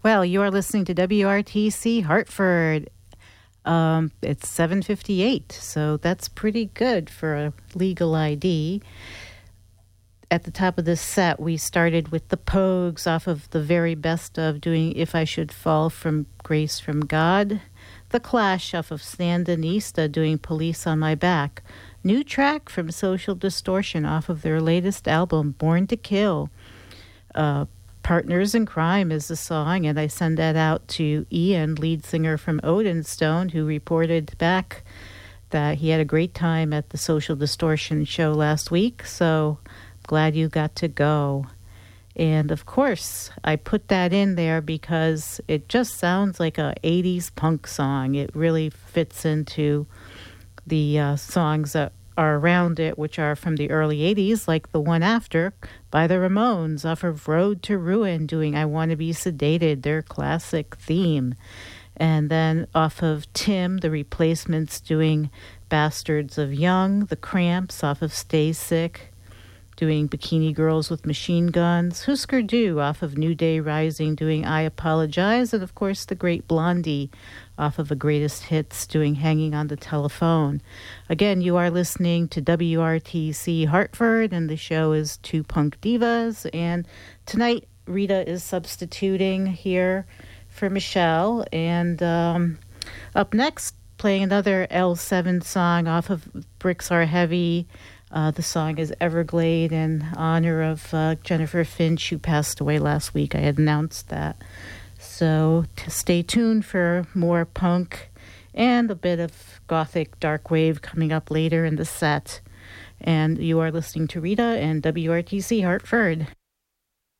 Well, you are listening to WRTC Hartford. It's 7:58, so that's pretty good for a legal ID. At the top of this set, we started with the Pogues off of the very best of doing If I Should Fall from Grace from God. The Clash off of Sandinista doing Police on My Back. New track from Social Distortion off of their latest album, Born to Kill. Partners in Crime is the song, and I send that out to Ian, lead singer from Odinstone, who reported back that he had a great time at the Social Distortion show last week, so I'm glad you got to go. And of course, I put that in there because it just sounds like a 80s punk song. It really fits into the songs that are around it, which are from the early 80s, like the one after by the Ramones off of Road to Ruin doing I Want to Be Sedated, their classic theme. And then off of Tim, the Replacements doing Bastards of Young, the Cramps off of Stay Sick doing Bikini Girls with Machine Guns, Husker Du off of New Day Rising doing I Apologize, and of course the great Blondie off of the Greatest Hits doing Hanging on the Telephone. Again, you are listening to WRTC Hartford, and the show is Two Punk Divas, and tonight Rita is substituting here for Michelle, and up next, playing another L7 song off of Bricks Are Heavy. The song is Everglade in honor of Jennifer Finch, who passed away last week. I had announced that. So stay tuned for more punk and a bit of gothic dark wave coming up later in the set. And you are listening to Rita and WRTC Hartford.